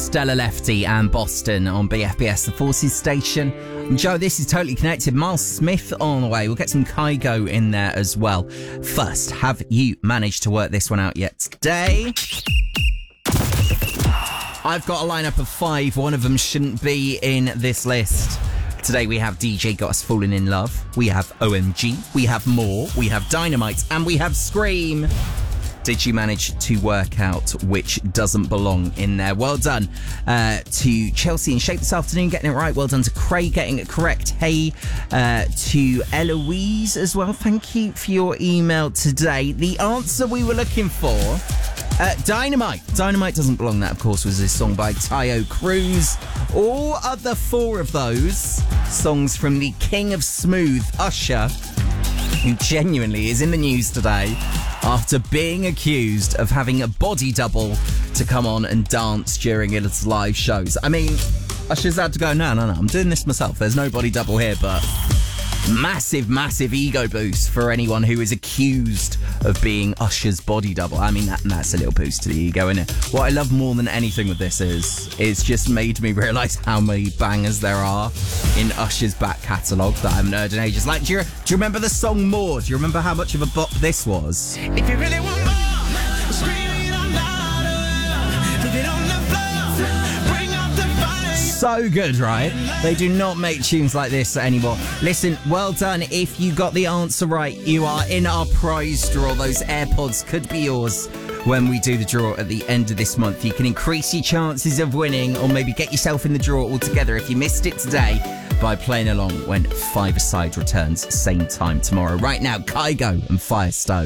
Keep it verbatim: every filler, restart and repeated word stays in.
Stella Lefty and Boston on B F B S, the Forces station. And Joe, this is Totally Connected. Miles Smith on the way. We'll get some Kygo in there as well. First, have you managed to work this one out yet today? I've got a lineup of five. One of them shouldn't be in this list. Today we have D J Got Us Falling in Love. We have O M G. We have More. We have Dynamite. And we have Scream. Did you manage to work out which doesn't belong in there? Well done uh, to Chelsea in Shape this afternoon, getting it right. Well done to Craig getting it correct. Hey uh, to Eloise as well. Thank you for your email today. The answer we were looking for, uh, Dynamite. Dynamite doesn't belong. That, of course, was a song by Tayo Cruz. All other four of those songs from the King of Smooth, Usher, who genuinely is in the news today after being accused of having a body double to come on and dance during his live shows. I mean, Usher's had to go, no, no, no, I'm doing this myself. There's no body double here, but massive, massive ego boost for anyone who is accused of being Usher's body double. I mean, that, that's a little boost to the ego, isn't it? What I love more than anything with this is, it's just made me realise how many bangers there are in Usher's back catalogue that I haven't heard in ages. Like, do you, do you remember the song More? Do you remember how much of a bop this was? If you really want more, scream it out louder. Leave it on the floor, bring up the fire. So good, right? They do not make tunes like this anymore. Listen, well done. If you got the answer right, you are in our prize draw. Those AirPods could be yours when we do the draw at the end of this month. You can increase your chances of winning or maybe get yourself in the draw altogether if you missed it today by playing along when Five-A-Side returns same time tomorrow. Right now, Kygo and Firestone.